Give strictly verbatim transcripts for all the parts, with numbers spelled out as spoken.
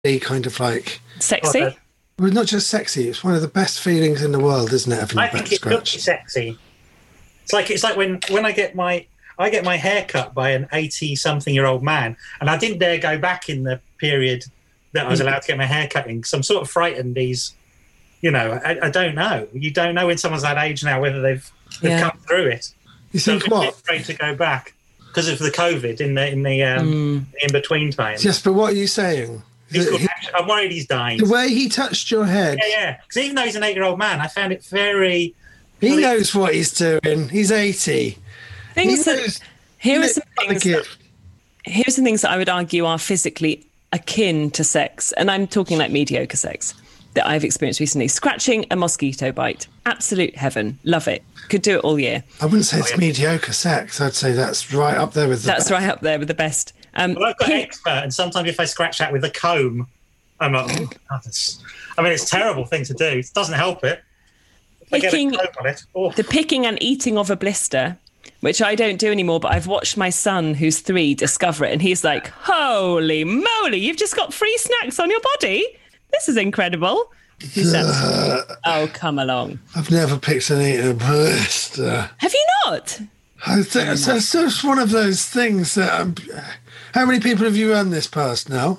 be kind of like sexy. Okay. Well, not just sexy. It's one of the best feelings in the world, isn't it? Having your I think back it could be scratched. sexy. It's like it's like when, when I get my I get my hair cut by an eighty-something-year-old man, and I didn't dare go back in the period that I was allowed to get my hair cut in because I'm sort of frightened. He's, you know, I, I don't know. You don't know when someone's that age now whether they've they've Yeah. come through it. You So think I'm a bit what? afraid to go back because of the COVID in the in the um, in between time. Yes, but what are you saying? He's The, called- he- I'm worried he's dying. the way he touched your head, Yeah, yeah. Because even though he's an eight-year-old man, I found it very. he knows what he's doing. He's eighty. Things He that, knows- here he are knows some how to things. give. Here's some things that I would argue are physically akin to sex, and I'm talking like mediocre sex that I've experienced recently. Scratching a mosquito bite, absolute heaven, love it. Could do it all year. I wouldn't say it's mediocre sex. I'd say that's right up there with the That's best. right up there with the best. Um, Well, I've got pin- expert, and sometimes if I scratch that with a comb, I'm like, oh, God, that's- I mean, it's a terrible thing to do. It doesn't help it. If I get a Picking- comb on it, oh. the picking and eating of a blister, which I don't do anymore, but I've watched my son, who's three, discover it, and he's like, holy moly, you've just got free snacks on your body? This is incredible. He says, oh, come along. I've never picked an eating blister. Have you not? I think it's, it's just one of those things that. I'm, how many people have you run this past now?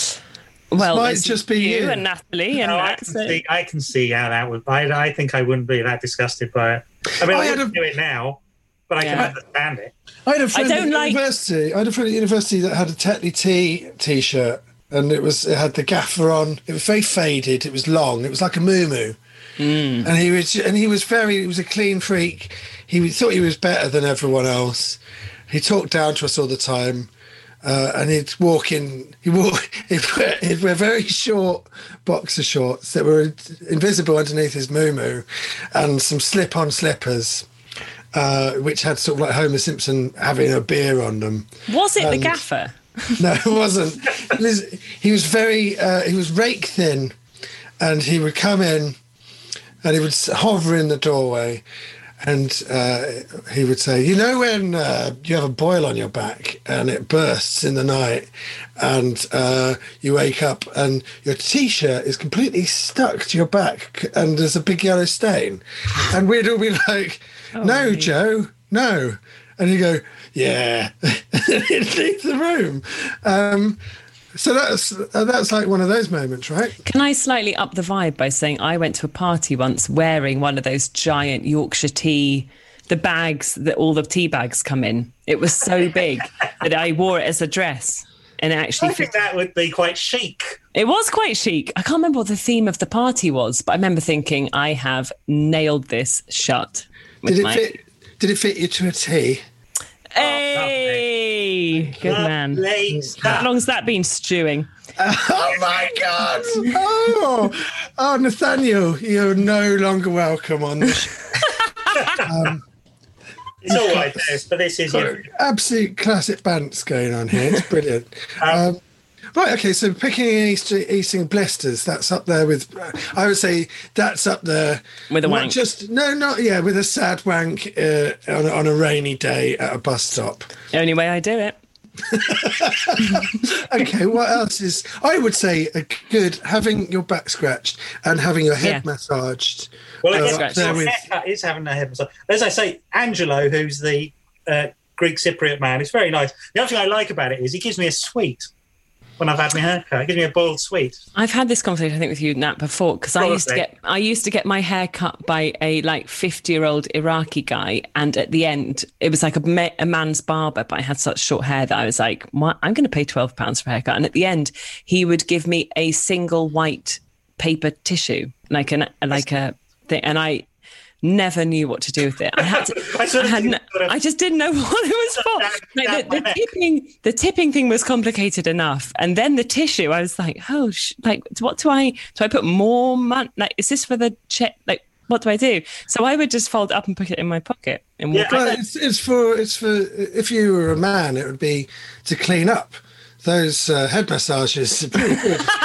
Well, might there's just be you. and Natalie and No, I Max. can see. I can see how that would. I, I think I wouldn't be that disgusted by it. I mean, I, I had wouldn't a- do it now, but I can Yeah. understand it. I had a friend don't at like- university. I had a friend at university that had a Tetley Tea T-shirt, and it was it had the gaffer on. It was very faded. It was long. It was like a moo and he was and he was very. He was a clean freak. He was- thought he was better than everyone else. He talked down to us all the time. Uh, and he'd walk in, he walk, he'd wear, he'd wear very short boxer shorts that were invisible underneath his moo and some slip-on slippers, uh, which had sort of like Homer Simpson having a beer on them. Was it the And- gaffer? No, it wasn't. It was, he was very, uh, he was rake thin, and he would come in and he would s- hover in the doorway. And uh, he would say, you know, when uh, you have a boil on your back and it bursts in the night and uh, you wake up and your T-shirt is completely stuck to your back and there's a big yellow stain. And we'd all be like, no, Joe, no. And he'd go, yeah. And he'd leave the room. Um, so that's, uh, that's like one of those moments, right? Can I slightly up the vibe by saying I went to a party once wearing one of those giant Yorkshire tea, the bags that all the tea bags come in. It was so big that I wore it as a dress, and it actually I think fit. that would be quite chic. It was quite chic. I can't remember what the theme of the party was, but I remember thinking I have nailed this shut. with Did it my- fit, did it fit you to a T? Hey, good man. Lovely How stuff. long's that been stewing? Oh my God! Oh, oh, Nathaniel, you're no longer welcome on this. It's all right, this, but this is your, Absolute classic bants going on here. It's brilliant. Um, right, okay. So picking and eating, eating blisters, that's up there with. I would say that's up there With a not wank. Just no, not yeah, with a sad wank uh, on, a- on a rainy day at a bus stop. The only way I do it. Okay, what else is? I would say a good having your back scratched and having your head Yeah. massaged. well, I uh, guess up there your with- haircut is having a head massage. As I say, Angelo, who's the uh, Greek Cypriot man, is very nice. The other thing I like about it is he gives me a sweet when I've had my haircut. He gives me a boiled sweet. I've had this conversation, I think, with you, Nat, before, because I used to Probably. get I used to get my hair cut by a like fifty-year-old Iraqi guy, and at the end, it was like a, ma- a man's barber, but I had such short hair that I was like, what? I'm going to pay twelve pounds for a haircut. And at the end, he would give me a single white paper tissue, like an like a thing, and I never knew what to do with it. I had to, I sort I, of had think no, sort of- I just didn't know what it was for. Like the, the tipping, the tipping thing was complicated enough, and then the tissue. I was like, oh, sh- like what do I? Do I put more money? Like, is this for the check? Like, what do I do? So I would just fold it up and put it in my pocket and walk. Yeah, Well, it's, it's for it's for if you were a man, it would be to clean up. Those uh, head massages are pretty good.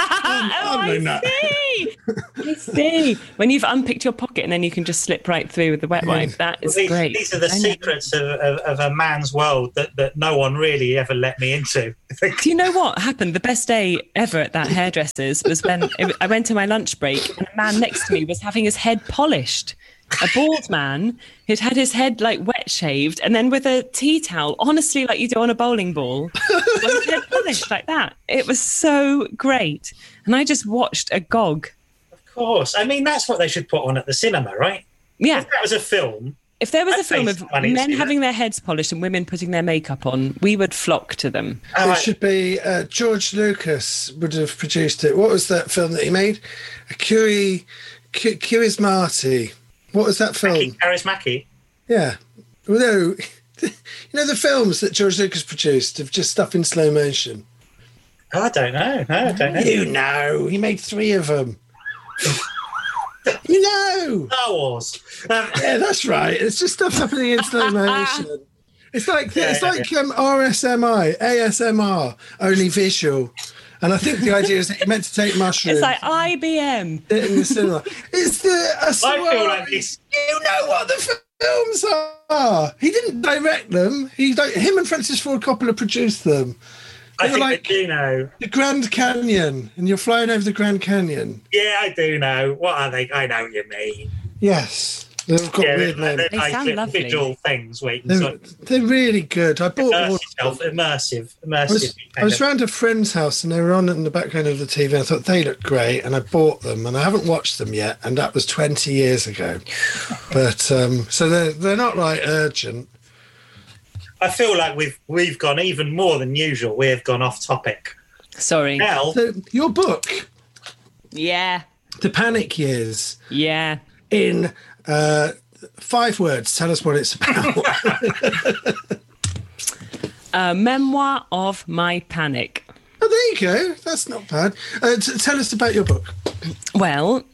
Oh, I'm I doing that. see. I see. When you've unpicked your pocket and then you can just slip right through with the wet wipe. That is these, great. These are the I secrets of, of, of a man's world that, that no one really ever let me into. Do you know what happened? The best day ever at that hairdresser's was when it, I went to my lunch break and a man next to me was having his head polished. A bald man who'd had his head like wet shaved and then with a tea towel, honestly, like you do on a bowling ball, with his head polished like that. It was so great. And I just watched agog. Of course. I mean, that's what they should put on at the cinema, right? Yeah. If that was a film. If there was I'd a film pay of some money to men see having that. their heads polished and women putting their makeup on, we would flock to them. Oh, It I- should be uh, George Lucas would have produced it. What was that film that he made? A Curi, Cu- Curismati. What was that film? Mackie, Charismaki. Yeah. Well, no, you know the films that George Lucas produced of just stuff in slow motion. Oh, I don't know. No, I don't know. You know, he made three of them. You know. Star Wars. Um, Yeah, that's right. It's just stuff happening in slow motion. It's like Yeah, it's yeah, like um, R S M I, A S M R, only visual. And I think the idea is that you're meant to take mushrooms. It's like I B M. sit in the cinema. It's the. I, I swear, feel like this. You know what the films are. He didn't direct them. He di- him and Francis Ford Coppola produced them. I They're think like I do know. the Grand Canyon, and you're flying over the Grand Canyon. Yeah, I do know. What are they? I know what you mean. Yes, they've got Yeah, weird they're, names. they're They sound like lovely. visual things where you can They're, sort of they're really good. I bought all. immerse yourself. Immersive. I was, Immersive. I was round a friend's house and they were on in the background of the T V. I thought they looked great and I bought them and I haven't watched them yet. And that was twenty years ago. But um, so they're, they're not like urgent. I feel like we've we've gone even more than usual. We have gone off topic. Sorry. Now, So your book, Yeah. The Panic Years, Yeah. in uh, five words, tell us what it's about. A memoir of my panic. Oh, there you go. That's not bad. Uh, t- tell us about your book. Well,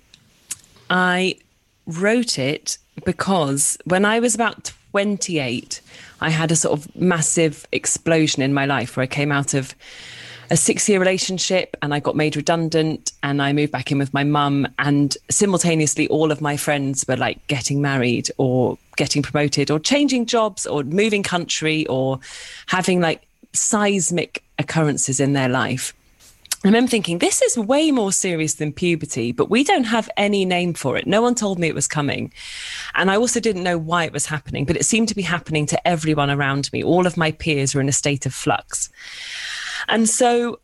I wrote it because when I was about twenty-eight, I had a sort of massive explosion in my life where I came out of a six-year relationship and I got made redundant and I moved back in with my mum, and simultaneously all of my friends were like getting married or getting promoted or changing jobs or moving country or having like seismic occurrences in their life. I remember thinking, this is way more serious than puberty, but we don't have any name for it. No one told me it was coming. And I also didn't know why it was happening, but it seemed to be happening to everyone around me. All of my peers were in a state of flux. And so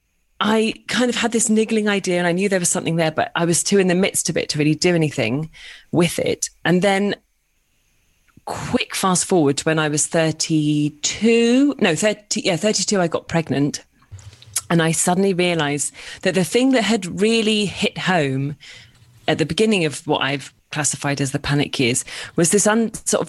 I kind of had this niggling idea and I knew there was something there, but I was too in the midst of it to really do anything with it. And then quick fast forward to when I was thirty-two, no, thirty, yeah, thirty-two, I got pregnant. And I suddenly realized that the thing that had really hit home at the beginning of what I've classified as the panic years was this un, sort of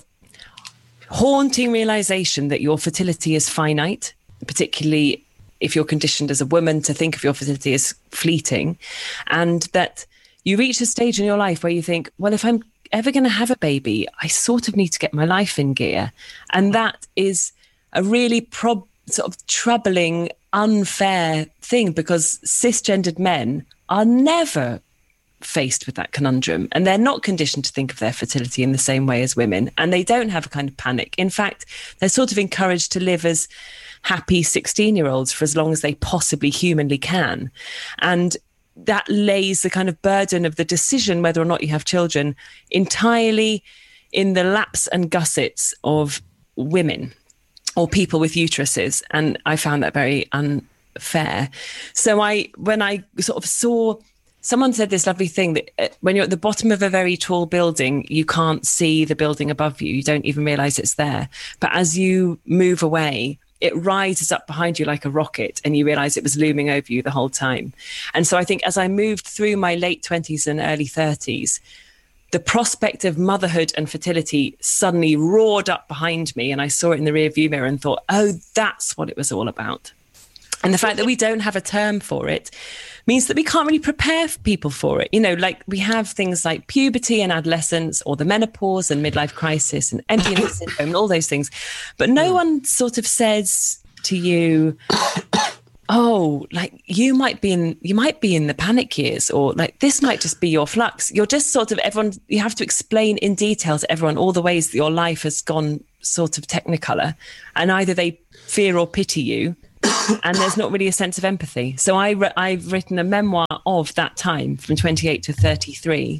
haunting realization that your fertility is finite, particularly if you're conditioned as a woman to think of your fertility as fleeting, and that you reach a stage in your life where you think, well, if I'm ever going to have a baby, I sort of need to get my life in gear. And that is a really prob- sort of troubling, unfair thing, because cisgendered men are never faced with that conundrum, and they're not conditioned to think of their fertility in the same way as women, and they don't have a kind of panic. In fact, they're sort of encouraged to live as happy sixteen year olds for as long as they possibly humanly can. And that lays the kind of burden of the decision whether or not you have children entirely in the laps and gussets of women or people with uteruses. And I found that very unfair. So I, when I sort of saw, someone said this lovely thing that when you're at the bottom of a very tall building, you can't see the building above you. You don't even realize it's there. But as you move away, it rises up behind you like a rocket and you realize it was looming over you the whole time. And so I think as I moved through my late twenties and early thirties, the prospect of motherhood and fertility suddenly roared up behind me, and I saw it in the rearview mirror and thought, oh, that's what it was all about. And the fact that we don't have a term for it means that we can't really prepare people for it. You know, like we have things like puberty and adolescence, or the menopause and midlife crisis and empty nest syndrome and all those things. But no one sort of says to you, oh, like you might be in, you might be in the panic years, or like this might just be your flux. You're just sort of everyone, you have to explain in detail to everyone all the ways that your life has gone sort of technicolor, and either they fear or pity you, and there's not really a sense of empathy. So I re- I've written a memoir of that time from twenty-eight to thirty-three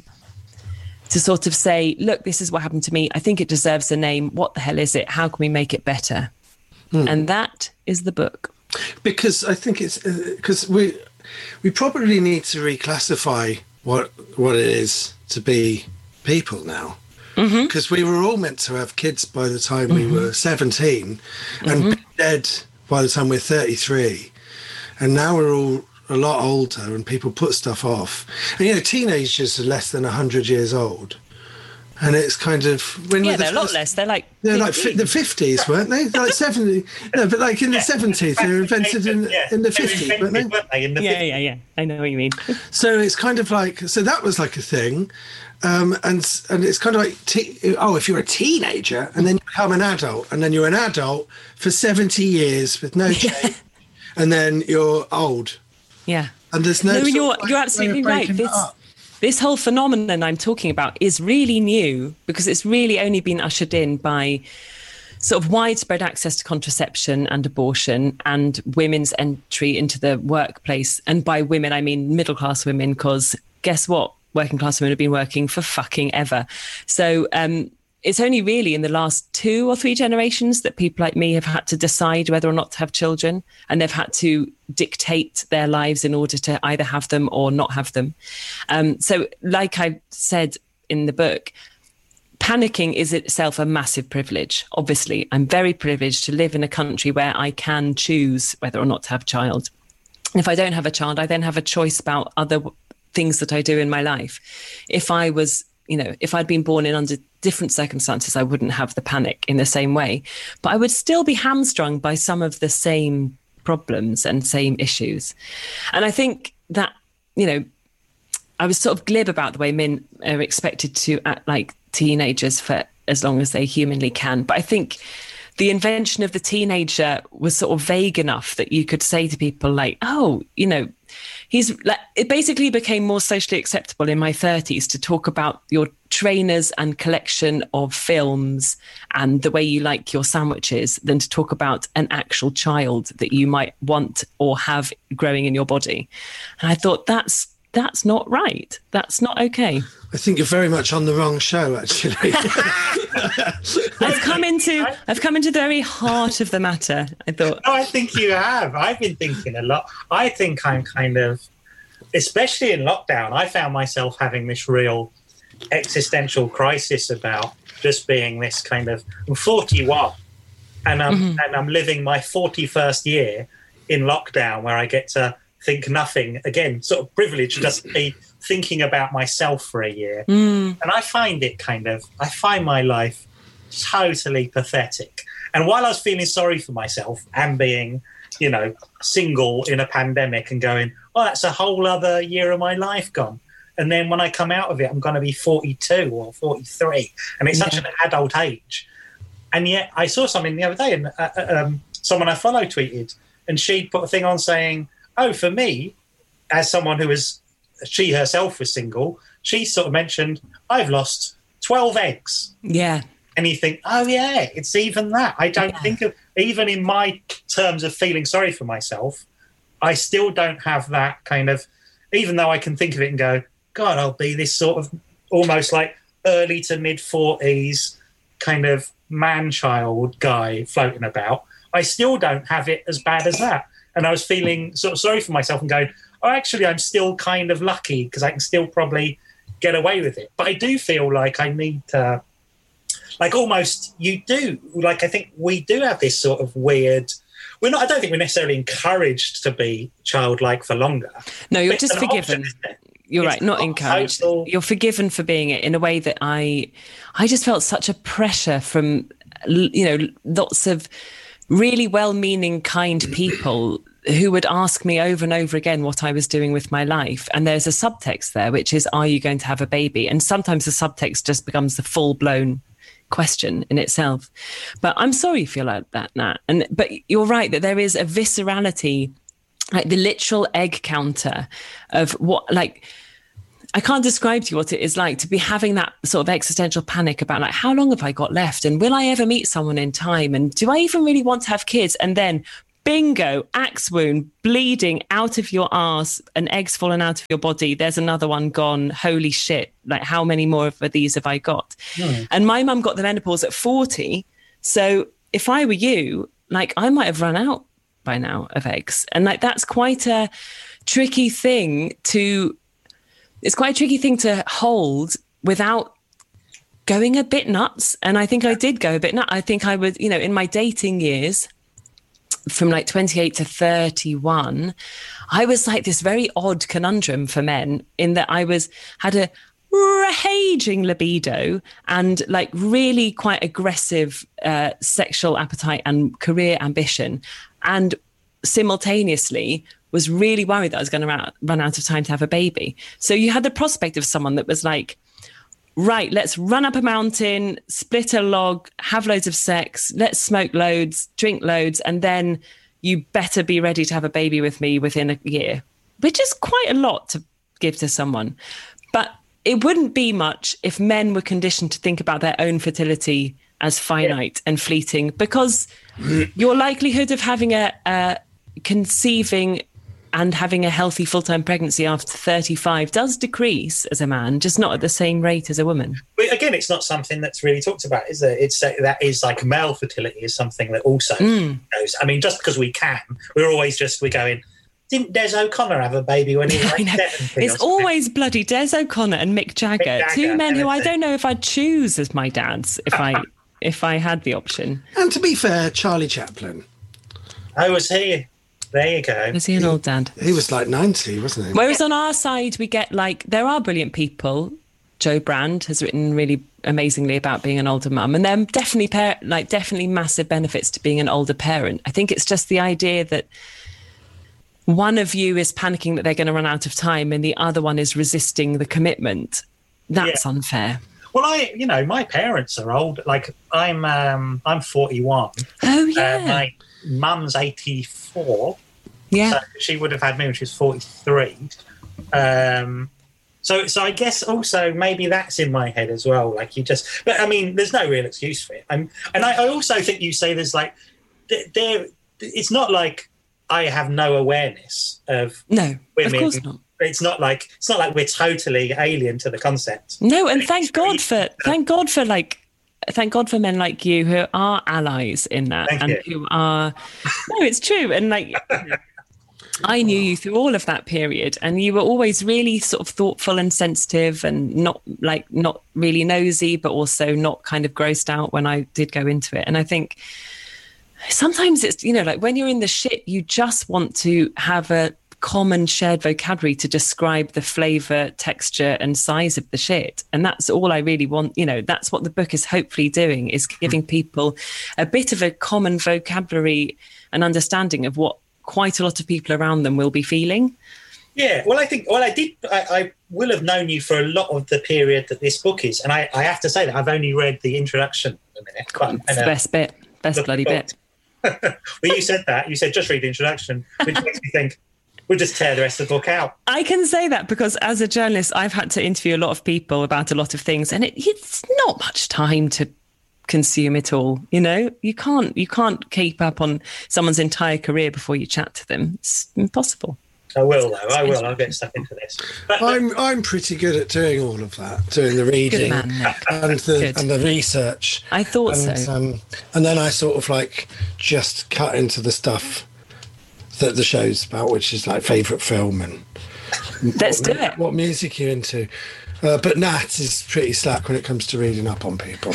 to sort of say, look, this is what happened to me. I think it deserves a name. What the hell is it? How can we make it better? Mm. And that is the book. Because I think it's because uh, we we probably need to reclassify what what it is to be people now. Because mm-hmm. we were all meant to have kids by the time mm-hmm. we were seventeen, and mm-hmm. dead by the time we're thirty-three, and now we're all a lot older, and people put stuff off. And you know, teenagers are less than a hundred years old. And it's kind of when yeah, the they're first, a lot less. They're like they're like fi- the fifties, weren't they? Like seventy, no, but like in the seventies, they were invented in yeah, in the fifties, weren't they? weren't they? In the yeah, fifties. yeah, yeah. I know what you mean. So it's kind of like so that was like a thing, um, and and it's kind of like te- oh, if you're a teenager and then you become an adult, and then you're an adult for seventy years with no change, and then you're old. Yeah, and there's no. No, sort you're of like you're absolutely right. This. This whole phenomenon I'm talking about is really new because it's really only been ushered in by sort of widespread access to contraception and abortion and women's entry into the workplace. And by women, I mean middle-class women, because guess what? Working class women have been working for fucking ever. So um, it's only really in the last two or three generations that people like me have had to decide whether or not to have children, and they've had to dictate their lives in order to either have them or not have them. Um, so like I said in the book, panicking is itself a massive privilege. Obviously, I'm very privileged to live in a country where I can choose whether or not to have a child. And if I don't have a child, I then have a choice about other things that I do in my life. If I was, you know, if I'd been born in under different circumstances, I wouldn't have the panic in the same way. But I would still be hamstrung by some of the same problems and same issues. And I think that, you know, I was sort of glib about the way men are expected to act like teenagers for as long as they humanly can. But I think the invention of the teenager was sort of vague enough that you could say to people like, oh, you know, he's like, it basically became more socially acceptable in my thirties to talk about your trainers and collection of films and the way you like your sandwiches than to talk about an actual child that you might want or have growing in your body. And I thought that's that's not right. That's not okay. I think you're very much on the wrong show, actually. I've come into I've come into the very heart of the matter, I thought. No, I think you have. I've been thinking a lot. I think I'm kind of, especially in lockdown, I found myself having this real existential crisis about just being this kind of, I'm forty-one and I'm, mm-hmm. and I'm living my forty-first year in lockdown where I get to think nothing, again, sort of privileged, just be thinking about myself for a year. Mm. And I find it kind of, I find my life totally pathetic. And while I was feeling sorry for myself and being, you know, single in a pandemic and going, oh, that's a whole other year of my life gone. And then when I come out of it, I'm going to be forty-two or forty-three. And it's yeah. such an adult age. And yet I saw something the other day, and uh, um, someone I follow tweeted, and she put a thing on saying, oh, for me, as someone who was, she herself was single, she sort of mentioned, I've lost twelve eggs. Yeah. And you think, oh, yeah, it's even that. I don't yeah. think of, even in my terms of feeling sorry for myself, I still don't have that kind of, even though I can think of it and go, God, I'll be this sort of almost like early to mid forties kind of man-child guy floating about. I still don't have it as bad as that. And I was feeling sort of sorry for myself and going, oh, actually, I'm still kind of lucky because I can still probably get away with it. But I do feel like I need to, like almost you do, like I think we do have this sort of weird, we're not, I don't think we're necessarily encouraged to be childlike for longer. No, you're just forgiven. Option, You're it's right, not encouraged. Total... You're forgiven for being it in a way that I, I just felt such a pressure from, you know, lots of really well-meaning, kind people who would ask me over and over again what I was doing with my life. And there's a subtext there, which is, are you going to have a baby? And sometimes the subtext just becomes the full-blown question in itself. But I'm sorry you feel like that, Nat. And but you're right that there is a viscerality like the literal egg counter of what, like, I can't describe to you what it is like to be having that sort of existential panic about like, how long have I got left? And will I ever meet someone in time? And do I even really want to have kids? And then bingo, axe wound, bleeding out of your arse, an egg's fallen out of your body. There's another one gone. Holy shit. Like, how many more of these have I got? Mm. And my mum got the menopause at forty. So if I were you, like, I might have run out by now of eggs. And like, that's quite a tricky thing to, it's quite a tricky thing to hold without going a bit nuts. And I think I did go a bit nuts. I think I would, you know, in my dating years, from like twenty-eight to thirty-one, I was like this very odd conundrum for men in that I was, had a raging libido and like really quite aggressive uh, sexual appetite and career ambition. And simultaneously was really worried that I was going to run out of time to have a baby. So you had the prospect of someone that was like, right, let's run up a mountain, split a log, have loads of sex, let's smoke loads, drink loads, and then you better be ready to have a baby with me within a year, which is quite a lot to give to someone. But it wouldn't be much if men were conditioned to think about their own fertility as finite yeah. and fleeting, because your likelihood of having a, a conceiving and having a healthy full-time pregnancy after thirty-five does decrease as a man, just not at the same rate as a woman. But again, it's not something that's really talked about, is it? It's uh, that is like male fertility is something that also mm. goes. I mean, just because we can, we're always just, we're going, didn't Des O'Connor have a baby when he was like seventy? It's always bloody Des O'Connor and Mick Jagger, Mick Jagger two men who I don't know if I'd choose as my dads if I if I had the option. And to be fair, Charlie Chaplin. Oh, was he? There you go. Was he an old dad? He was like ninety, wasn't he? Whereas on our side, we get like, there are brilliant people. Joe Brand has written really amazingly about being an older mum, and there are definitely par- like definitely massive benefits to being an older parent. I think it's just the idea that one of you is panicking that they're going to run out of time and the other one is resisting the commitment. That's yeah. unfair. Well, I, you know, my parents are old. Like I'm, um, I'm forty-one. Oh yeah. Uh, my mum's eighty-four. Yeah. So she would have had me when she was forty-three. Um, so, so I guess also maybe that's in my head as well. Like you just, but I mean, there's no real excuse for it. I'm, and I, I also think you say there's like, there, it's not like I have no awareness of no, women. Of course not. It's not like it's not like we're totally alien to the concept. No, and thank God for thank God for like thank God for men like you who are allies in that thank and you. who are no, it's true. And like I knew you through all of that period, and you were always really sort of thoughtful and sensitive and not like not really nosy, but also not kind of grossed out when I did go into it. And I think sometimes it's, you know, like when you're in the shit, you just want to have a common shared vocabulary to describe the flavor, texture and size of the shit. And that's all I really want. You know, that's what the book is hopefully doing, is giving people a bit of a common vocabulary and understanding of what quite a lot of people around them will be feeling. Yeah, well, I think, well, I did, I, I will have known you for a lot of the period that this book is. And I, I have to say that I've only read the introduction a minute. But, it's the best bit, best bloody bit. Well, you said that. You said just read the introduction, which makes me think we'll just tear the rest of the book out. I can say that because as a journalist, I've had to interview a lot of people about a lot of things, and it, it's not much time to consume it all. You know, you can't you can't keep up on someone's entire career before you chat to them. It's impossible. I will, though. I will. I'll get stuck into this. But, but, I'm I'm pretty good at doing all of that, doing the reading man, and the good. and the research. I thought and, so. Um, and then I sort of like just cut into the stuff that the show's about, which is like favourite film and let's what, do it. What music you're into. Uh, but Nat is pretty slack when it comes to reading up on people.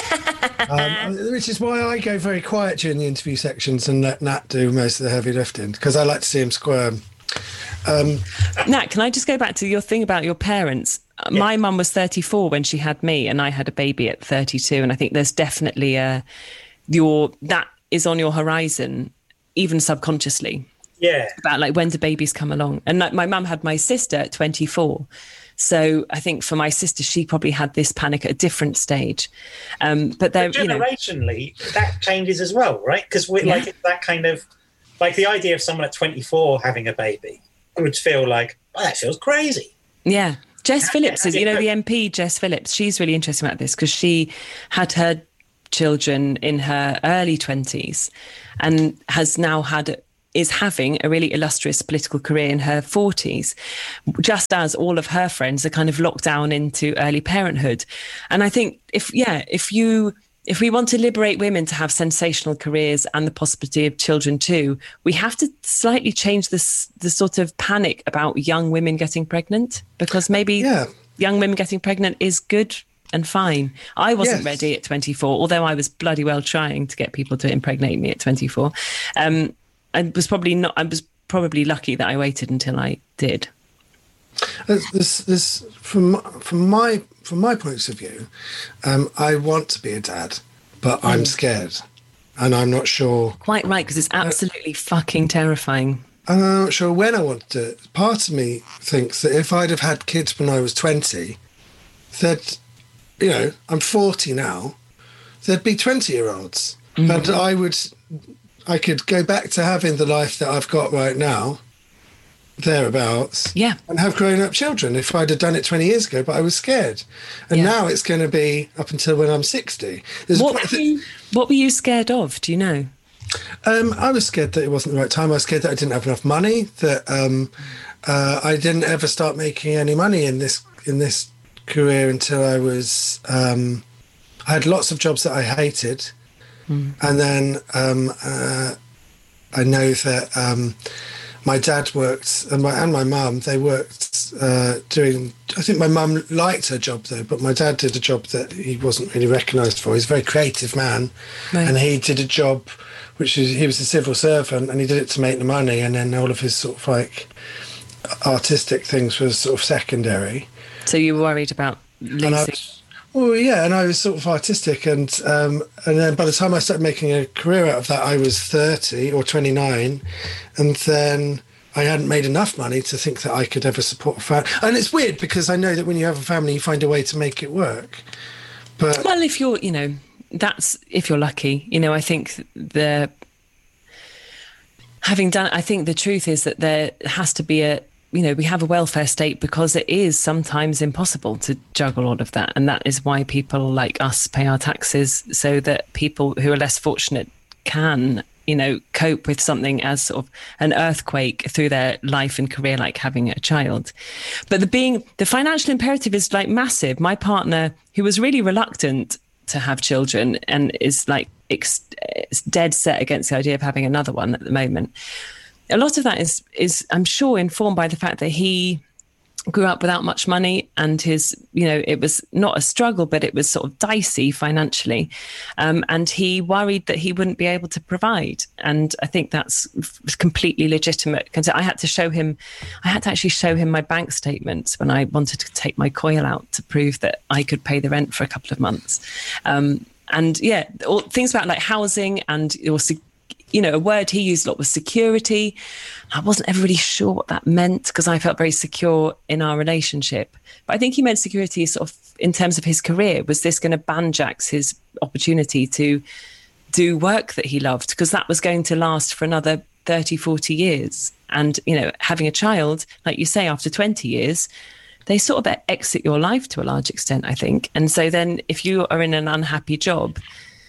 um, which is why I go very quiet during the interview sections and let Nat do most of the heavy lifting, because I like to see him squirm. Um, Nat, can I just go back to your thing about your parents? Yeah. My mum was thirty-four when she had me, and I had a baby at thirty-two. And I think there's definitely a your that is on your horizon, even subconsciously. Yeah. About like, when do babies come along? And like, my mum had my sister at twenty-four. So I think for my sister, she probably had this panic at a different stage. Um, but there, but generationally, you know, that changes as well, right? Because we're yeah. like it's that kind of like the idea of someone at twenty-four having a baby, I would feel like, oh, that feels crazy. Yeah. Jess Phillips is, you know, the M P, Jess Phillips, she's really interesting about this because she had her children in her early twenties and has now had, is having a really illustrious political career in her forties, just as all of her friends are kind of locked down into early parenthood. And I think if, yeah, if you, if we want to liberate women to have sensational careers and the possibility of children too, we have to slightly change this, the sort of panic about young women getting pregnant, because maybe yeah. young women getting pregnant is good and fine. I wasn't yes. ready at twenty-four, although I was bloody well trying to get people to impregnate me at twenty-four. Um, I was probably not, I was probably lucky that I waited until I did. This, this, from from my from my point of view, um, I want to be a dad, but I'm scared, and I'm not sure. Quite right, because it's absolutely uh, fucking terrifying. And I'm not sure when I want to do it. Part of me thinks that if I'd have had kids when I was twenty, that, you know, I'm forty now, there'd be twenty-year-olds, mm-hmm. and I would, I could go back to having the life that I've got right now, thereabouts, yeah, and have grown-up children if I'd have done it twenty years ago, but I was scared. And yeah. now it's going to be up until when I'm sixty. What were, you, what were you scared of? Do you know? Um, I was scared that it wasn't the right time. I was scared that I didn't have enough money, that um, uh, I didn't ever start making any money in this in this career until I was... Um, I had lots of jobs that I hated. Mm. And then um, uh, I know that... Um, my dad worked, and my and my mum, they worked uh, doing... I think my mum liked her job, though, but my dad did a job that he wasn't really recognised for. He's a very creative man, right. and he did a job, which is... He was a civil servant, and he did it to make the money, and then all of his sort of, like, artistic things was sort of secondary. So you were worried about losing... Well, yeah, and I was sort of artistic, and um, and then by the time I started making a career out of that, I was thirty or twenty-nine, and then I hadn't made enough money to think that I could ever support a family. And it's weird because I know that when you have a family, you find a way to make it work. But well, if you're, you know, that's if you're lucky. You know, I think the having done, I think the truth is that there has to be a. You know, we have a welfare state because it is sometimes impossible to juggle all of that. And that is why people like us pay our taxes, so that people who are less fortunate can, you know, cope with something as sort of an earthquake through their life and career, like having a child. But the being, the financial imperative is like massive. My partner, who was really reluctant to have children and is like ex- dead set against the idea of having another one at the moment, a lot of that is, is I'm sure, informed by the fact that he grew up without much money, and his, you know, it was not a struggle, but it was sort of dicey financially. Um, and he worried that he wouldn't be able to provide. And I think that's completely legitimate. Because I had to show him, I had to actually show him my bank statements when I wanted to take my coil out to prove that I could pay the rent for a couple of months. Um, and yeah, all, things about like housing and also, you know, a word he used a lot was security. I wasn't ever really sure what that meant because I felt very secure in our relationship. But I think he meant security sort of in terms of his career. Was this going to banjax his opportunity to do work that he loved? Because that was going to last for another thirty, forty years. And, you know, having a child, like you say, after twenty years, they sort of exit your life to a large extent, I think. And so then if you are in an unhappy job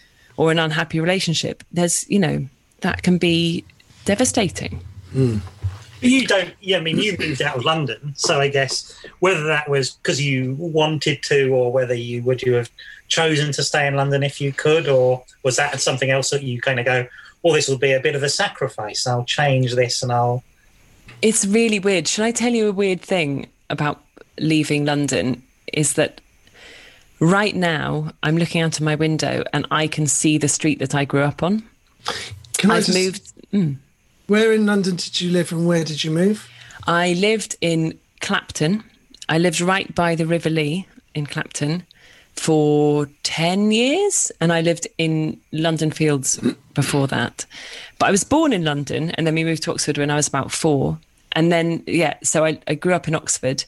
or an unhappy relationship, there's, you know, that can be devastating. Mm. You don't, yeah, I mean, you moved out of London, so I guess whether that was because you wanted to, or whether you would you have chosen to stay in London if you could, or was that something else that you kind of go, well, this will be a bit of a sacrifice, I'll change this and I'll... It's really weird. Shall I tell you a weird thing about leaving London? Is that right now I'm looking out of my window and I can see the street that I grew up on. Can I've I just, moved. Mm. Where in London did you live and where did you move? I lived in Clapton. I lived right by the River Lee in Clapton for ten years. And I lived in London Fields before that. But I was born in London and then we moved to Oxford when I was about four. And then, yeah, so I, I grew up in Oxford,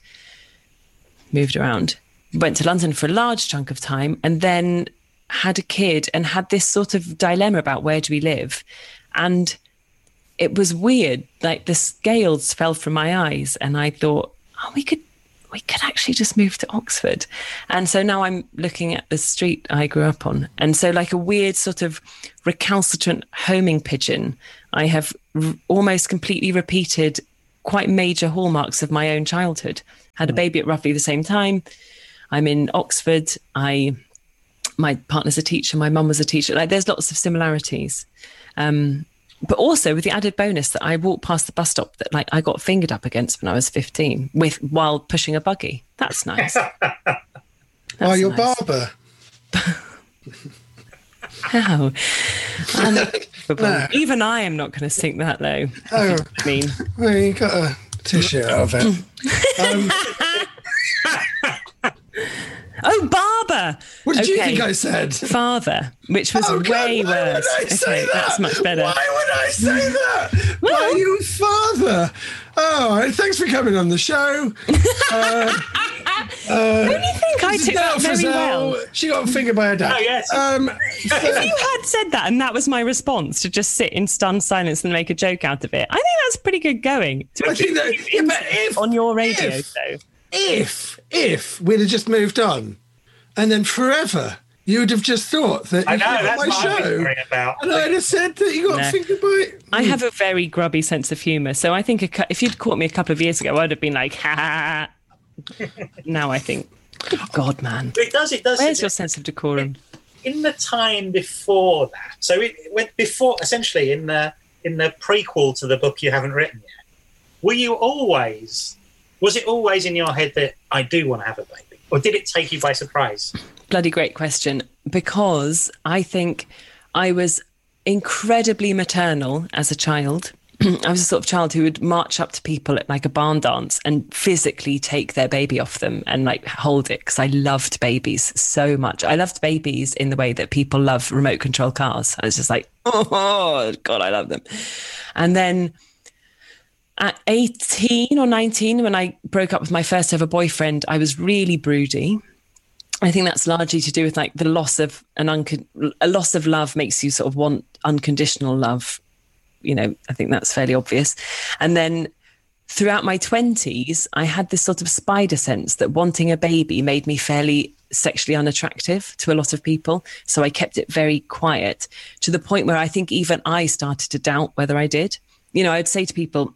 moved around, went to London for a large chunk of time, and then had a kid and had this sort of dilemma about where do we live. And it was weird. Like the scales fell from my eyes, and I thought, oh, we could we could actually just move to Oxford. And so now I'm looking at the street I grew up on. And so like a weird sort of recalcitrant homing pigeon, I have r- almost completely repeated quite major hallmarks of my own childhood. Had a baby at roughly the same time. I'm in Oxford. I, my partner's a teacher. My mum was a teacher. Like there's lots of similarities. Um, But also with the added bonus that I walked past the bus stop that like I got fingered up against when I was fifteen with while pushing a buggy. That's nice. That's While you're nice. barber. How? Unbelievable. No. Even I am not going to sink that low. Oh, I mean, well, you got a tissue out of it. um, oh, barber. what did you Okay. think I said? Father, which was Oh, God, way why would worse. I say Okay, that? that's much better. Why would I say that? Why Well- are you father? Oh, thanks for coming on the show. Uh, I only think I took that very Frizzell, well. She got fingered by her dad. Oh, yes. Um, If you had said that and that was my response, to just sit in stunned silence and make a joke out of it, I think that's pretty good going. To I think that, yeah, but if, on your radio if, show. if, if we'd have just moved on, and then forever, you'd have just thought that I you know, got that's my what I was show, worrying about. and I'd have said that you got No. fingered by. I have a very grubby sense of humour, so I think a, cou- if you'd caught me a couple of years ago, I'd have been like, ha ha ha. Now I think, good God, man. It does, it does. Where's it, your sense of decorum? in the time before that, so it went before, essentially in the in the prequel to the book you haven't written yet, were you always, was it always in your head that I do want to have a baby? Or did it take you by surprise? Bloody great question, because I think I was incredibly maternal as a child. I was a sort of child who would march up to people at like a barn dance and physically take their baby off them and like hold it, because I loved babies so much. I loved babies in the way that people love remote control cars. I was just like, oh God, I love them. And then at eighteen or nineteen, when I broke up with my first ever boyfriend, I was really broody. I think that's largely to do with like the loss of an uncon- a loss of love makes you sort of want unconditional love. You know, I think that's fairly obvious. And then throughout my twenties, I had this sort of spider sense that wanting a baby made me fairly sexually unattractive to a lot of people. So I kept it very quiet, to the point where I think even I started to doubt whether I did. You know, I'd say to people,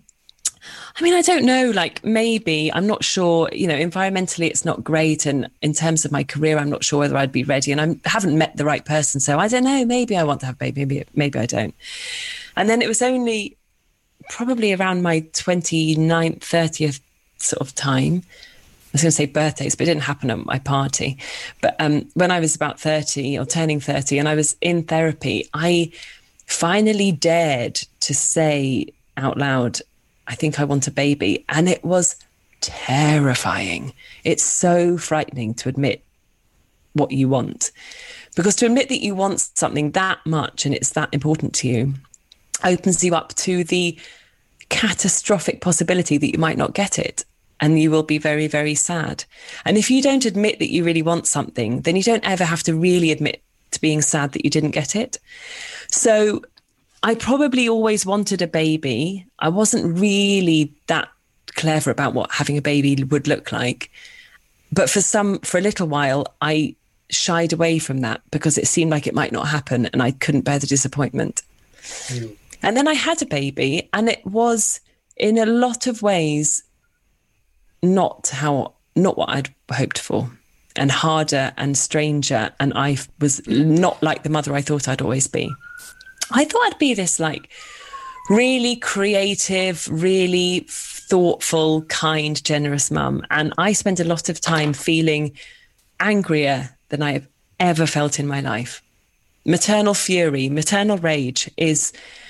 I mean, I don't know, like maybe, I'm not sure, you know, environmentally it's not great. And in terms of my career, I'm not sure whether I'd be ready, and I haven't met the right person. So I don't know, maybe I want to have a baby, maybe, maybe I don't. And then it was only probably around my twenty-ninth, thirtieth sort of time. I was going to say birthdays, but it didn't happen at my party. But um, when I was about thirty or turning thirty and I was in therapy, I finally dared to say out loud, I think I want a baby. And it was terrifying. It's so frightening to admit what you want. Because to admit that you want something that much and it's that important to you opens you up to the catastrophic possibility that you might not get it. And you will be very, very sad. And if you don't admit that you really want something, then you don't ever have to really admit to being sad that you didn't get it. So I probably always wanted a baby. I wasn't really that clever about what having a baby would look like. But for some, for a little while, I shied away from that because it seemed like it might not happen and I couldn't bear the disappointment. Mm. And then I had a baby, and it was in a lot of ways not how, not what I'd hoped for, and harder and stranger. And I was not like the mother I thought I'd always be. I thought I'd be this like really creative, really thoughtful, kind, generous mum. And I spent a lot of time feeling angrier than I have ever felt in my life. Maternal fury, maternal rage is,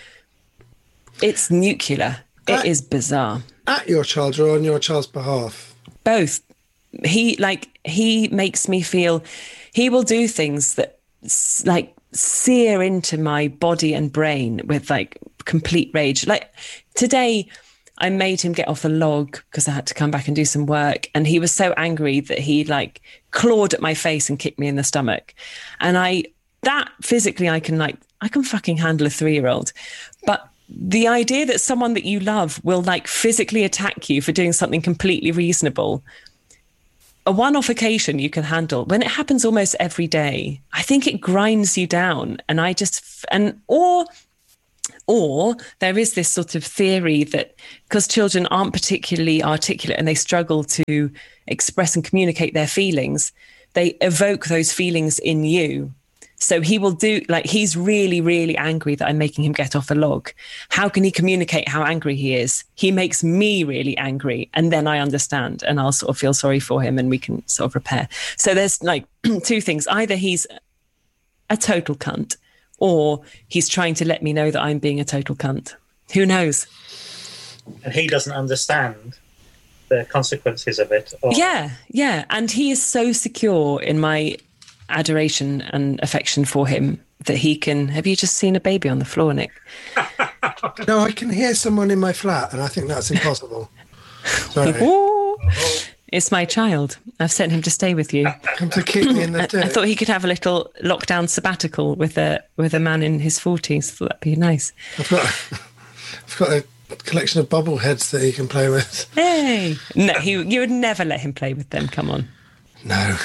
it's nuclear. It At, is bizarre. At your child or on your child's behalf? Both. He like, he makes me feel, he will do things that like sear into my body and brain with like complete rage. Like today, I made him get off a log because I had to come back and do some work. And he was so angry that he like clawed at my face and kicked me in the stomach. And I, that physically, I can like, I can fucking handle a three-year-old. But the idea that someone that you love will like physically attack you for doing something completely reasonable, a one-off occasion you can handle. When it happens almost every day, I think it grinds you down. And I just, and, or, or there is this sort of theory that because children aren't particularly articulate and they struggle to express and communicate their feelings, they evoke those feelings in you. So he will do, like, he's really, really angry that I'm making him get off a log. How can he communicate how angry he is? He makes me really angry. And then I understand and I'll sort of feel sorry for him and we can sort of repair. So there's like two things. Either he's a total cunt or he's trying to let me know that I'm being a total cunt. Who knows? And he doesn't understand the consequences of it. Or... Yeah, yeah. And he is so secure in my adoration and affection for him that he can... Have you just seen a baby on the floor, Nick? No, I can hear someone in my flat and I think that's impossible. Sorry. It's my child. I've sent him to stay with you. Come to kick me in the dick. I thought he could have a little lockdown sabbatical with a with a man in his forties. I thought that'd be nice. I've got, I've got a collection of bobbleheads that he can play with. Hey! No, he, you would never let him play with them. Come on. No.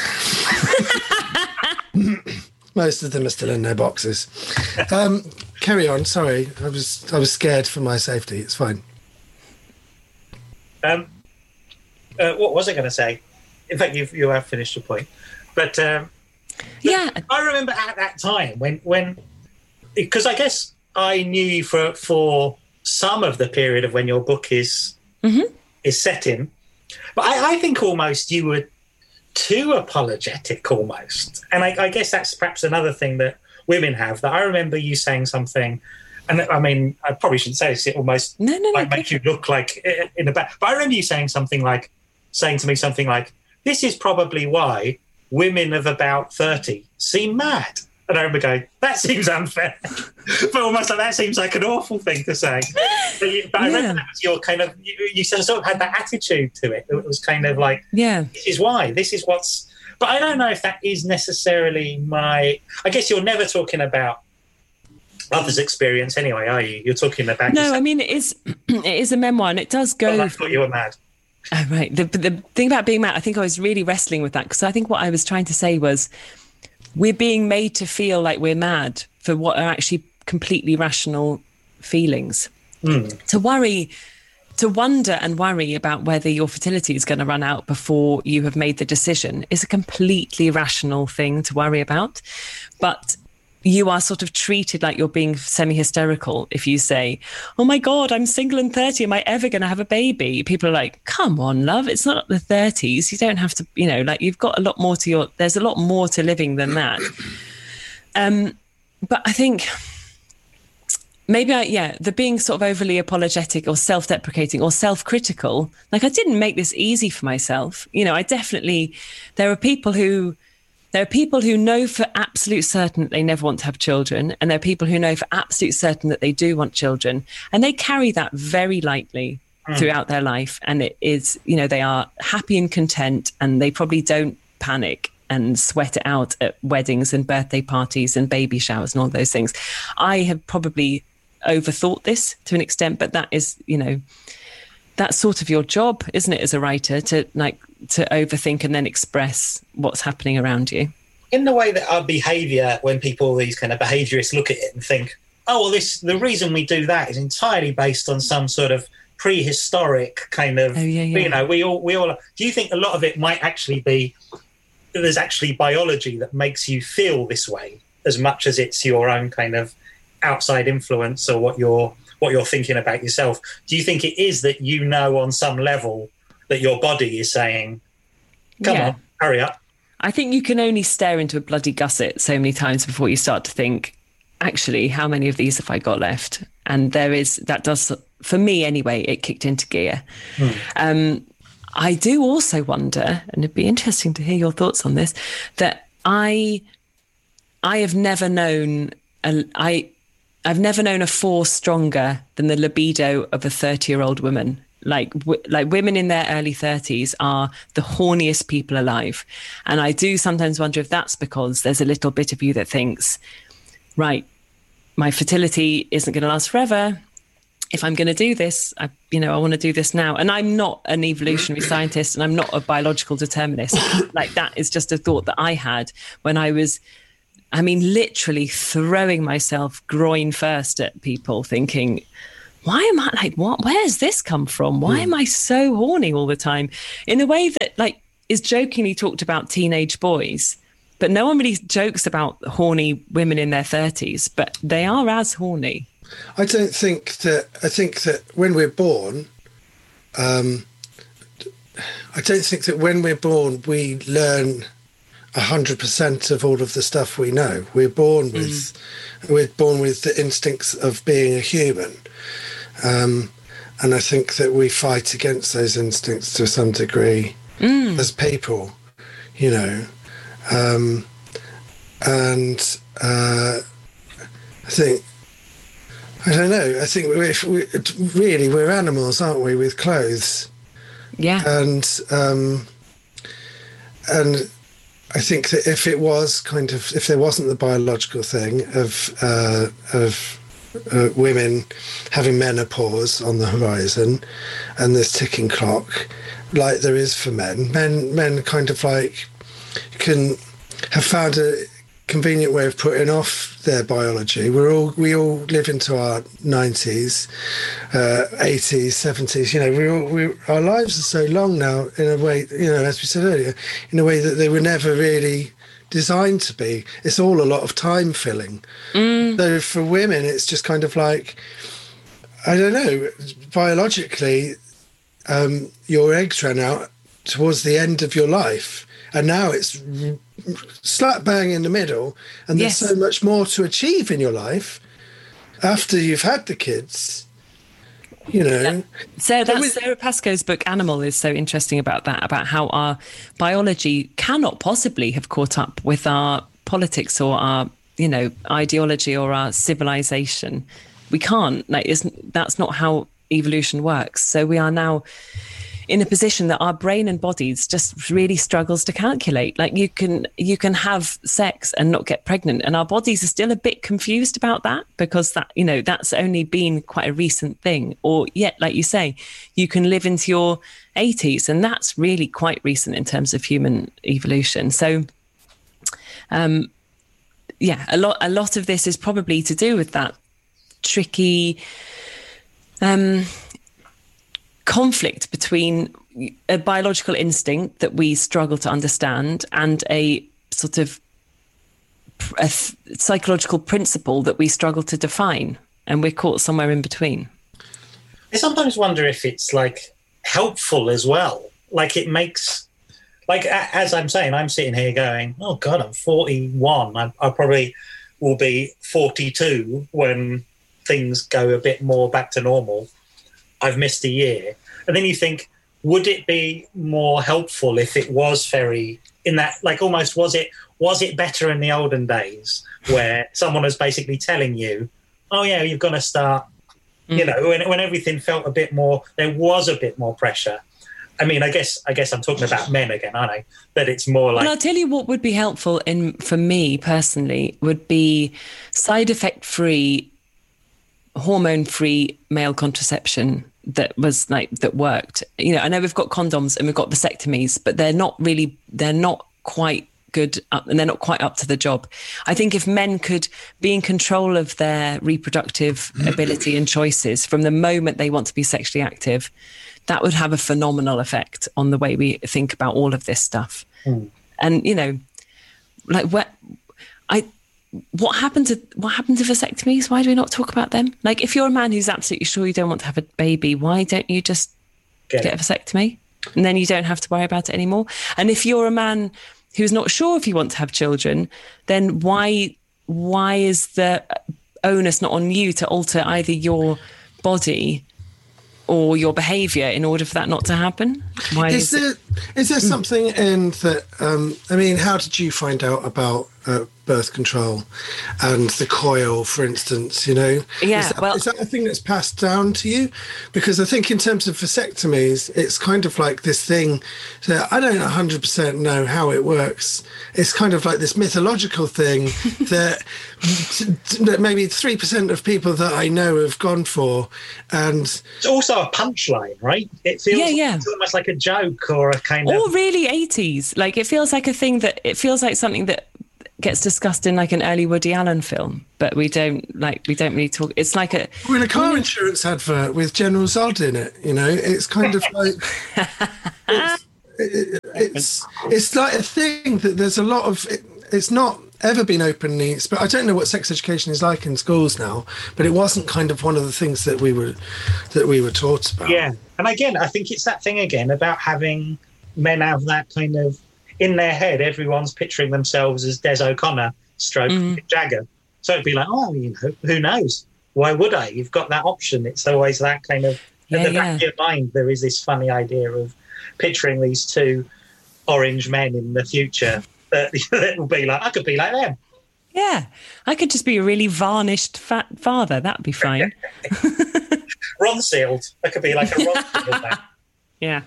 Most of them are still in their boxes. Um, carry on. Sorry, I was I was scared for my safety. It's fine. Um, uh, what was I going to say? In fact, you you have finished your point. But um, yeah, I remember at that time when when because I guess I knew you for for some of the period of when your book is mm-hmm. is set in, but I, I think almost you were too apologetic almost. And I, I guess that's perhaps another thing that women have, that I remember you saying something, and I mean, I probably shouldn't say this, it almost no, no, might no, make you look like in a bad, but I remember you saying something like, saying to me something like, this is probably why women of about thirty seem mad. And I remember going, that seems unfair. But almost like that seems like an awful thing to say. But, you, but I yeah. remember that was your kind of, you, you sort of had that attitude to it. It was kind of like, yeah, this is why, this is what's... But I don't know if that is necessarily my... I guess you're never talking about others' experience anyway, are you? You're talking about... No, yourself. I mean, it is, it is a memoir and it does go... Well, I thought you were mad. Oh, right. The, the thing about being mad, I think I was really wrestling with that because I think what I was trying to say was we're being made to feel like we're mad for what are actually completely rational feelings. Mm. To worry, to wonder and worry about whether your fertility is going to run out before you have made the decision is a completely rational thing to worry about. But you are sort of treated like you're being semi-hysterical if you say, oh my God, I'm single and thirty. Am I ever going to have a baby? People are like, come on, love. It's not the thirties. You don't have to, you know, like you've got a lot more to your, there's a lot more to living than that. Um, but I think maybe, I, yeah, the being sort of overly apologetic or self-deprecating or self-critical, like I didn't make this easy for myself. You know, I definitely, there are people who, There are people who know for absolute certain that they never want to have children, and there are people who know for absolute certain that they do want children, and they carry that very lightly mm. throughout their life. And it is, you know, they are happy and content, and they probably don't panic and sweat it out at weddings and birthday parties and baby showers and all those things. I have probably overthought this to an extent, but that is, you know, that's sort of your job, isn't it, as a writer, to like to overthink and then express what's happening around you. In the way that our behaviour, when people, these kind of behaviourists look at it and think, oh, well, this the reason we do that is entirely based on some sort of prehistoric kind of, oh, yeah, yeah. you know, we all, we all, do you think a lot of it might actually be, there's actually biology that makes you feel this way as much as it's your own kind of outside influence or what you're, what you're thinking about yourself? Do you think it is that you know on some level that your body is saying, come yeah. on, hurry up? I think you can only stare into a bloody gusset so many times before you start to think, actually, how many of these have I got left? And there is, that does, for me anyway, it kicked into gear. Hmm. Um, I do also wonder, and it'd be interesting to hear your thoughts on this, that I, I have never known, a, I, I've never known a force stronger than the libido of a thirty-year-old woman. Like, w- like women in their early thirties are the horniest people alive. And I do sometimes wonder if that's because there's a little bit of you that thinks, right, my fertility isn't going to last forever. if I'm going to do this, I, you know, I want to do this now. And I'm not an evolutionary scientist, and I'm not a biological determinist. Like, that is just a thought that I had when I was, I mean, literally throwing myself groin first at people, thinking, why am I like, what, where's this come from? Why mm. am I so horny all the time? In a way that, like, is jokingly talked about teenage boys, but no one really jokes about horny women in their thirties, but they are as horny. I don't think that, I think that when we're born, um, I don't think that when we're born, we learn one hundred percent of all of the stuff we know. We're born with, mm. we're born with the instincts of being a human. Um, and I think that we fight against those instincts to some degree mm. as people, you know. Um, and uh, I think, I don't know. I think we're, we really we're animals, aren't we, with clothes? Yeah. And um, and I think that if it was kind of if there wasn't the biological thing of uh, of uh, women having menopause on the horizon and this ticking clock, like there is for men, men men kind of like can have found a convenient way of putting off their biology. We're all we all live into our nineties, uh, eighties, seventies. You know, we all we our lives are so long now. In a way, you know, as we said earlier, in a way that they were never really designed to be. It's all a lot of time filling. Mm. So for women, it's just kind of like, I don't know, biologically, um, your eggs ran out towards the end of your life, and now it's slap bang in the middle, and there's yes. so much more to achieve in your life after you've had the kids, you know. Yeah. So that's with- Sarah Pascoe's book Animal is so interesting about that, about how our biology cannot possibly have caught up with our politics or our, you know, ideology or our civilization. We can't, like, isn't that's not how evolution works. So we are now in a position that our brain and bodies just really struggles to calculate. Like, you can you can have sex and not get pregnant, and our bodies are still a bit confused about that, because that, you know, that's only been quite a recent thing. Or yet, like you say, you can live into your eighties, and that's really quite recent in terms of human evolution. So, um, yeah, a lot a lot of this is probably to do with that tricky um conflict between a biological instinct that we struggle to understand and a sort of a th- psychological principle that we struggle to define, and we're caught somewhere in between. I sometimes wonder if it's like helpful as well. Like, it makes, like, as I'm saying, I'm sitting here going, oh God, I'm forty-one. I, I probably will be forty-two when things go a bit more back to normal. I've missed a year. And then you think, would it be more helpful if it was very in that, like, almost was it was it better in the olden days where someone was basically telling you, oh yeah, you've got to start, mm. you know, when, when everything felt a bit more, there was a bit more pressure. I mean, I guess I guess I'm talking about men again, aren't I? But it's more like... Well, I'll tell you what would be helpful in for me personally would be side effect free, hormone free male contraception that was like that worked. You know, I know we've got condoms and we've got vasectomies, but they're not really they're not quite good up, and they're not quite up to the job. I think if men could be in control of their reproductive ability and choices from the moment they want to be sexually active, that would have a phenomenal effect on the way we think about all of this stuff. Mm. And, you know, like what I What happened to what happened to vasectomies? Why do we not talk about them? Like, if you're a man who's absolutely sure you don't want to have a baby, why don't you just get, get a vasectomy? And then you don't have to worry about it anymore. And if you're a man who's not sure if you want to have children, then why why is the onus not on you to alter either your body or your behaviour in order for that not to happen? Why is, is there it... is there something in that? Um, I mean, how did you find out about uh, birth control and the coil, for instance, you know? Yeah, is that, well- is that a thing that's passed down to you? Because I think in terms of vasectomies, it's kind of like this thing that I don't one hundred percent know how it works. It's kind of like this mythological thing that, that maybe three percent of people that I know have gone for. And It's also a punchline, right? It feels Yeah, yeah. it's almost like a joke or a kind of... Or really eighties. Like, it feels like a thing that, it feels like something that gets discussed in like an early Woody Allen film, but we don't like, we don't really talk. It's like a... we're in a car insurance advert with General Zod in it, you know? It's kind of like... it's, it, it's it's like a thing that there's a lot of... It, it's not ever been openly... But I don't know what sex education is like in schools now, but it wasn't kind of one of the things that we were that we were taught about. Yeah. And again, I think it's that thing again about having men have that kind of... In their head, everyone's picturing themselves as Des O'Connor stroke Mick Jagger. So it'd be like, oh, you know, who knows? Why would I? You've got that option. It's always that kind of... Yeah, in the back yeah. of your mind, there is this funny idea of picturing these two orange men in the future that, that will be like, I could be like them. Yeah. I could just be a really varnished fat father. That'd be fine. Ron Sealed. I could be like a Ron Sealed man. Yeah.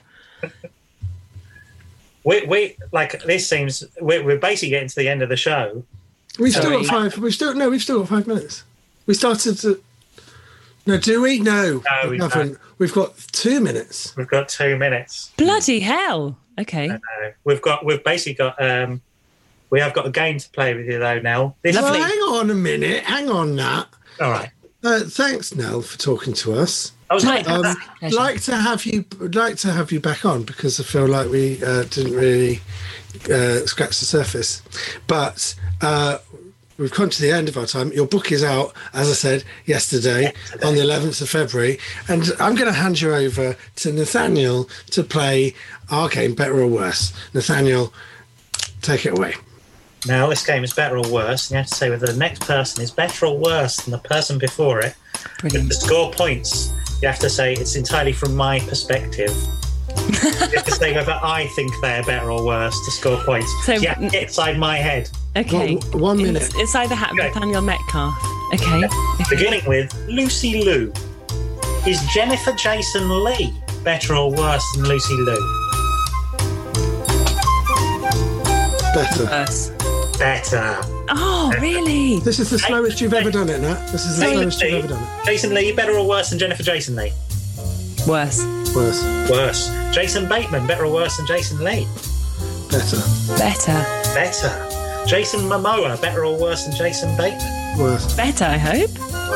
We, we like this seems we're, we're basically getting to the end of the show. We've still Sorry. got five... We've still... No, we've still got five minutes. We started to... No, do we? No, No, we we haven't. don't. We've got two minutes. We've got two minutes. Bloody hell. Okay. Uh, we've got we've basically got um we have got a game to play with you though, Nell. This Lovely. Well, hang on a minute. Hang on, Nat. all right. Uh, thanks, Nell, for talking to us. I was like, Um, Pleasure. like to have you like to have you back on because I feel like we uh, didn't really uh, scratch the surface, but uh, we've come to the end of our time. Your book is out, as I said yesterday, Yesterday. on the eleventh of February, and I'm going to hand you over to Nathaniel to play our game, Better or Worse. Nathaniel, take it away. now this game is better or worse, and you have to say whether the next person is better or worse than the person before it. Brilliant. To score points, you have to say it's entirely from my perspective. You have to say whether I think they're better or worse to score points. So- So you have to get inside my head. Okay. One- one minute. It's, it's either hat Okay. Nathaniel Metcalf. Okay. Beginning with Lucy Liu. Is Jennifer Jason Leigh better or worse than Lucy Liu? Better. Worse. Better. Oh, really? This is the slowest you've ever done it, Nat. This is the Jason slowest you've Leigh, ever done it. Jason Leigh, better or worse than Jennifer Jason Leigh? Worse. Worse. Worse. Jason Bateman, better or worse than Jason Leigh? Better. Better. Better. Jason Momoa, better or worse than Jason Bateman? Worse. Better, I hope.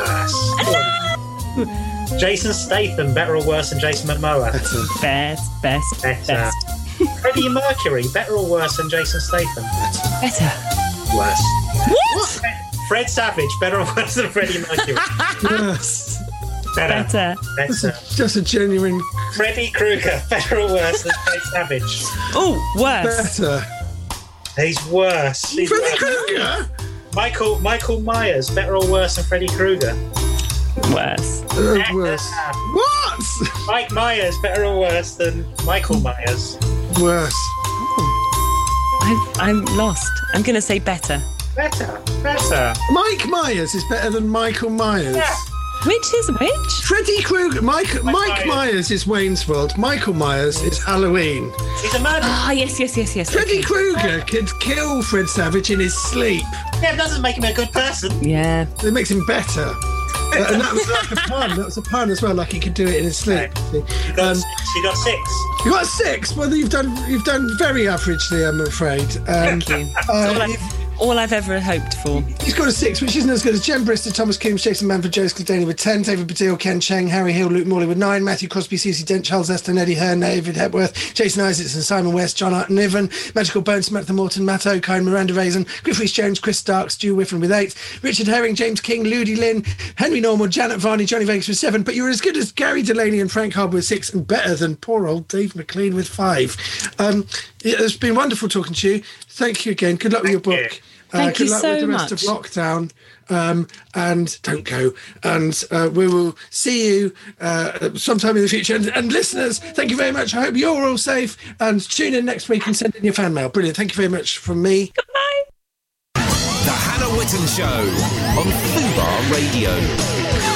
Worse. Jason Statham, better or worse than Jason Momoa? Better. Best, best, Better. best. Freddie Mercury, better or worse than Jason Statham? Better. Worse. What? Fred Savage, better or worse than Freddie Mercury? Worse. Better. Better. Just a genuine Freddy Krueger, better or worse than Fred Savage? Oh, worse. better. He's worse. He's Freddy worse. Krueger? Michael Michael Myers, better or worse than Freddy Krueger? Worse. Uh, worse. What? Mike Myers, better or worse than Michael Myers? Worse. I, I'm lost. I'm going to say better. Better. Better. Mike Myers is better than Michael Myers. Yeah. Which is which? Freddy Krueger. Mike, Mike Myers. Myers is Wayne's World. Michael Myers is Halloween. He's a murderer. Ah, yes, yes, yes, yes. Freddy Okay. Krueger could kill Fred Savage in his sleep. Yeah, it doesn't make him a good person. Yeah. It makes him better. Uh, and that was like a pun. That was a pun as well. Like he could do it in his sleep. You got, Um, six. You got six. you got six. Well, you've done you've done very averagely, I'm afraid. Um, Thank you. uh, all, I've, all I've ever hoped for. He's got a six, which isn't as good as Jen Brister, Thomas Coombs, Jason Manford, Joe Scladani with ten, David Baddiel, Ken Cheng, Harry Hill, Luke Morley with nine, Matthew Crosby, Susie Dent, Charles Eston, Eddie Hearn, David Hepworth, Jason Isaacson, Simon West, John Art Niven, Magical Bones, Samantha Morton, Matt O'Kine, Miranda Raisin, Griff Rhys Jones, Chris Stark, Stu Whiffen with eight, Richard Herring, James King, Ludi Lynn, Henry Normal, Janet Varney, Johnny Vegas with seven, but you're as good as Gary Delaney and Frank Harbour with six, and better than poor old Dave McLean with five. Um, it's been wonderful talking to you. Thank you again. Good luck with your Thank book. you. Uh, Thank good you luck so with the rest much. of lockdown, um, and don't go. And uh, we will see you uh, sometime in the future. And, and listeners, thank you very much. I hope you're all safe. And tune in next week and send in your fan mail. Brilliant. Thank you very much from me. Goodbye. The Hannah Witten Show on Fubar Radio.